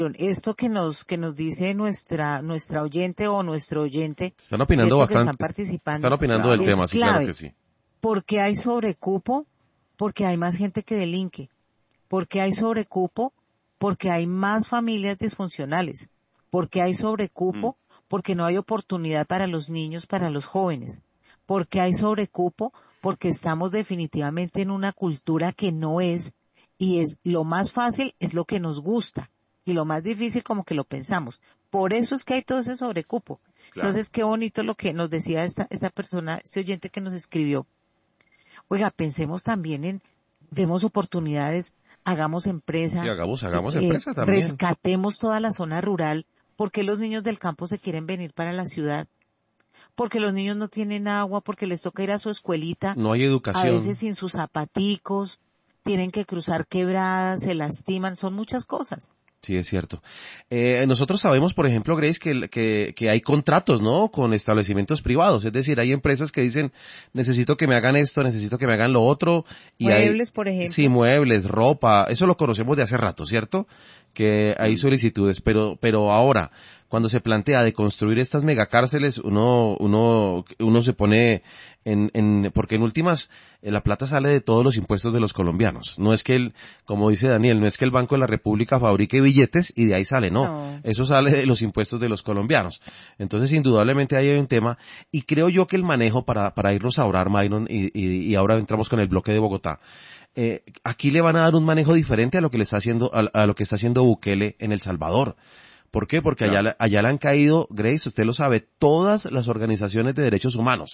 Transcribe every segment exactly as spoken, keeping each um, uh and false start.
Esto que nos que nos dice nuestra nuestra oyente o nuestro oyente, están opinando ¿cierto? Que bastante, están participando, están opinando Claro. del tema, es sí, claro clave. que sí. Porque hay sobrecupo, porque hay más gente que delinque, porque hay sobrecupo, porque hay más familias disfuncionales, porque hay sobrecupo, Mm. porque no hay oportunidad para los niños, para los jóvenes, porque hay sobrecupo, porque estamos definitivamente en una cultura que no es, y es lo más fácil es lo que nos gusta, y lo más difícil como que lo pensamos. Por eso es que hay todo ese sobrecupo. Claro. Entonces, qué bonito lo que nos decía esta, esta persona, este oyente que nos escribió. Oiga, pensemos también en, demos oportunidades, hagamos empresa, Y hagamos, hagamos eh, empresa también. rescatemos toda la zona rural. ¿Por qué los niños del campo se quieren venir para la ciudad? Porque los niños no tienen agua, porque les toca ir a su escuelita, No hay a educación. veces sin sus zapaticos, tienen que cruzar quebradas, se lastiman, son muchas cosas. Sí, es cierto. Eh, nosotros sabemos, por ejemplo, Grace, que, que, que hay contratos, ¿no? Con establecimientos privados. Es decir, hay empresas que dicen, necesito que me hagan esto, necesito que me hagan lo otro. Y Muebles, hay, por ejemplo. Sí, muebles, ropa. Eso lo conocemos de hace rato, ¿cierto? Que hay solicitudes. Pero, pero ahora, cuando se plantea de construir estas megacárceles, uno, uno, uno se pone en, en, porque en últimas, eh, la plata sale de todos los impuestos de los colombianos. No es que el, como dice Daniel, no es que el Banco de la República fabrique billetes y de ahí sale, no. No. Eso sale de los impuestos de los colombianos. Entonces, indudablemente ahí hay un tema. Y creo yo que el manejo para, para irnos a orar, Myron, y, y, y ahora entramos con el bloque de Bogotá. Eh, aquí le van a dar un manejo diferente a lo que le está haciendo, a, a lo que está haciendo Bukele en El Salvador. ¿Por qué? Porque Claro. allá, allá le han caído, Grace, usted lo sabe, todas las organizaciones de derechos humanos.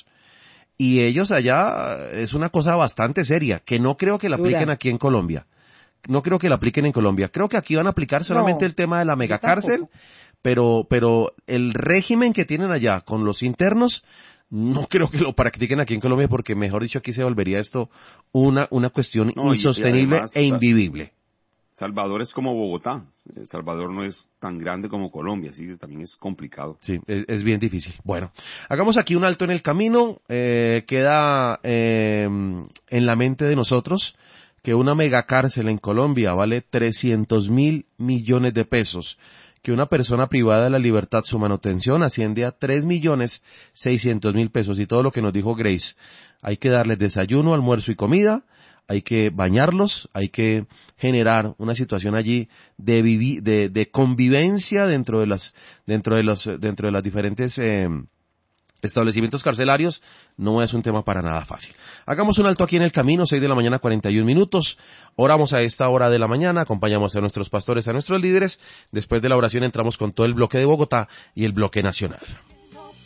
Y ellos allá es una cosa bastante seria, que no creo que la Dura. apliquen aquí en Colombia. No creo que la apliquen en Colombia. Creo que aquí van a aplicar solamente No, el tema de la yo megacárcel, tampoco. pero, pero el régimen que tienen allá con los internos, no creo que lo practiquen aquí en Colombia, porque mejor dicho aquí se volvería esto una, una cuestión No, y- y insostenible además, e invivible. Salvador es como Bogotá. El Salvador no es tan grande como Colombia, así que también es complicado. Sí, es, es bien difícil. Bueno, hagamos aquí un alto en el camino. Eh, queda eh, en la mente de nosotros que una megacárcel en Colombia vale trescientos mil millones de pesos, que una persona privada de la libertad, su manutención asciende a tres millones seiscientos mil pesos, y todo lo que nos dijo Grace. Hay que darles desayuno, almuerzo y comida, hay que bañarlos, hay que generar una situación allí de vivi- de, de convivencia dentro de las, dentro de los, dentro de las diferentes, eh, establecimientos carcelarios. No es un tema para nada fácil. Hagamos un alto aquí en el camino, seis de la mañana, cuarenta y un minutos. Oramos a esta hora de la mañana, acompañamos a nuestros pastores, a nuestros líderes. Después de la oración entramos con todo el bloque de Bogotá y el bloque nacional.